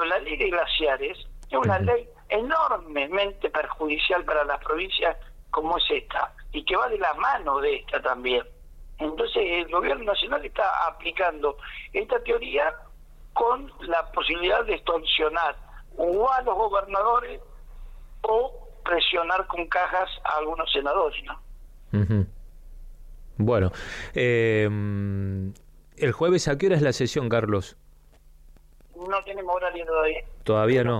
la ley de glaciares es una ley enormemente perjudicial para las provincias como es esta, y que va de la mano de esta también. Entonces el gobierno nacional está aplicando esta teoría con la posibilidad de extorsionar o a los gobernadores o presionar con cajas a algunos senadores, ¿no? Uh-huh. Bueno, el jueves, ¿a qué hora es la sesión, Carlos? No tenemos horario todavía. Todavía no.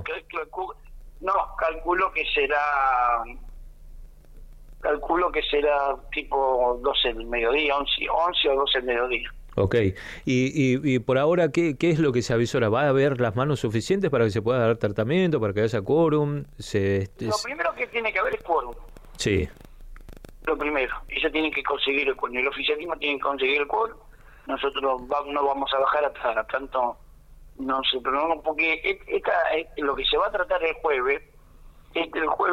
Calculo que será tipo 12 del mediodía, 11 o 12 del mediodía. Ok, y por ahora, ¿qué es lo que se avisora? ¿Va a haber las manos suficientes para que se pueda dar tratamiento, para que haya quórum? Lo primero que tiene que haber es quórum. Sí. Lo primero, ellos tienen que conseguir el quórum, el oficialismo tiene que conseguir el quórum. Nosotros no vamos a bajar hasta tanto, no sé, pero no, porque lo que se va a tratar el jueves es,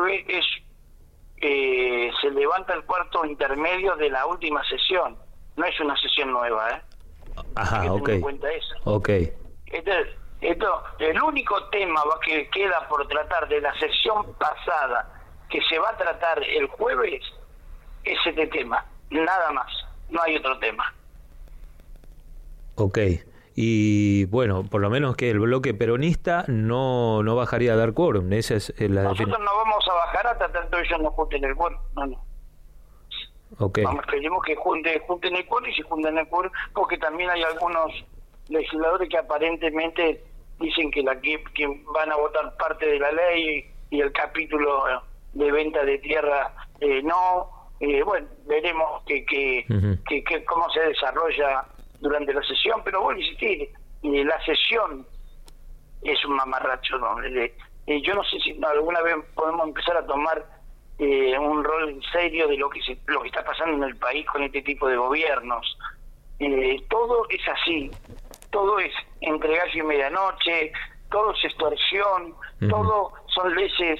se levanta el cuarto intermedio de la última sesión, no es una sesión nueva, Ajá, ok. Ten en cuenta eso. Ok. El único tema que queda por tratar de la sesión pasada, que se va a tratar el jueves, es este tema, nada más, no hay otro tema. Ok, y bueno, por lo menos que el bloque peronista no bajaría a dar quórum, esa es la Nosotros no vamos a bajar hasta tanto ellos no junten el quórum, no. Okay. Esperemos que junten el quórum, y si junten el quórum, porque también hay algunos legisladores que aparentemente dicen que van a votar parte de la ley y el capítulo de venta de tierra no. Bueno, veremos cómo se desarrolla durante la sesión, pero bueno, insistir, la sesión es un mamarracho, ¿no? Yo no sé si alguna vez podemos empezar a tomar un rol en serio de lo que está pasando en el país con este tipo de gobiernos. Todo es así, todo es entre gallo y medianoche, todo es extorsión, todo son leyes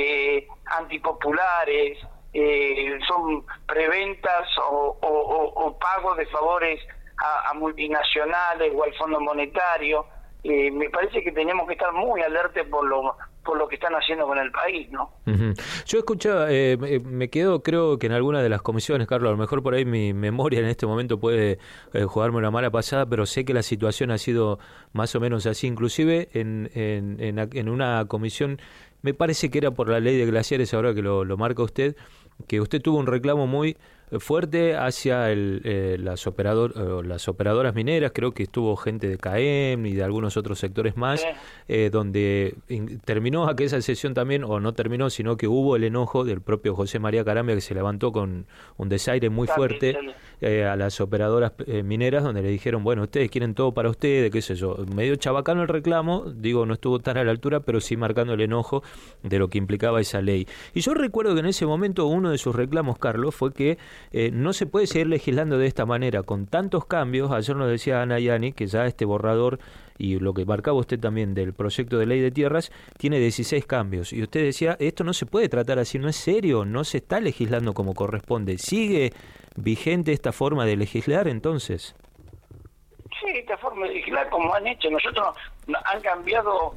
antipopulares, son preventas o pagos de favores a multinacionales o al Fondo Monetario. Me parece que tenemos que estar muy alertes por lo que están haciendo con el país, ¿no? Uh-huh. Yo escuchaba, me quedo, creo que en alguna de las comisiones, Carlos, a lo mejor por ahí mi memoria en este momento puede jugarme una mala pasada, pero sé que la situación ha sido más o menos así, inclusive en una comisión, me parece que era por la ley de glaciares, ahora que lo marca usted, que usted tuvo un reclamo muy fuerte hacia las operadoras mineras. Creo que estuvo gente de CAEM y de algunos otros sectores más, donde terminó aquella sesión también, o no terminó, sino que hubo el enojo del propio José María Carambia, que se levantó con un desaire muy fuerte a las operadoras mineras, donde le dijeron, bueno, ustedes quieren todo para ustedes, qué sé yo, medio chabacano el reclamo, digo, no estuvo tan a la altura, pero sí marcando el enojo de lo que implicaba esa ley. Y yo recuerdo que en ese momento uno de sus reclamos, Carlos, fue que no se puede seguir legislando de esta manera, con tantos cambios. Ayer nos decía Ana Yani que ya este borrador, y lo que marcaba usted también del proyecto de ley de tierras, tiene 16 cambios. Y usted decía, esto no se puede tratar así, no es serio, no se está legislando como corresponde. ¿Sigue vigente esta forma de legislar entonces? Sí, esta forma de legislar como han hecho. Nosotros han cambiado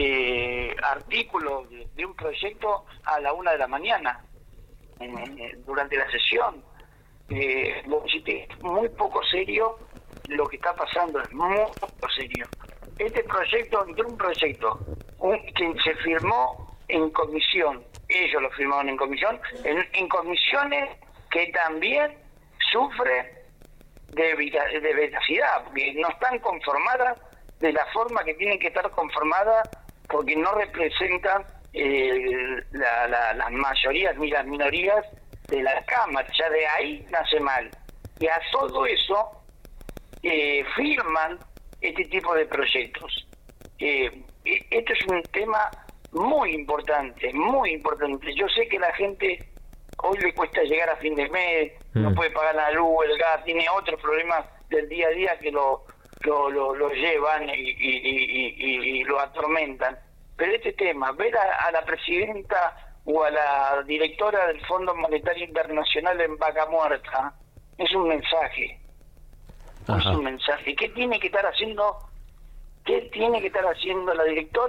artículos de un proyecto a la 1 de la mañana durante la sesión. Es muy poco serio lo que está pasando, es muy poco serio. Este proyecto, un proyecto que se firmó en comisión, ellos lo firmaron en comisión, en comisiones que también sufren de veracidad, porque no están conformadas de la forma que tienen que estar conformadas, porque no representan las mayorías ni las minorías de la Cámara. Ya de ahí nace mal, y a todo eso firman este tipo de proyectos. Esto es un tema muy importante, muy importante. Yo sé que la gente hoy le cuesta llegar a fin de mes, no puede pagar la luz, el gas, tiene otros problemas del día a día que lo llevan y lo atormentan. Pero este tema, ver a la presidenta o a la directora del Fondo Monetario Internacional en Vaca Muerta, es un mensaje. Ajá. Es un mensaje. ¿Qué tiene que estar haciendo la directora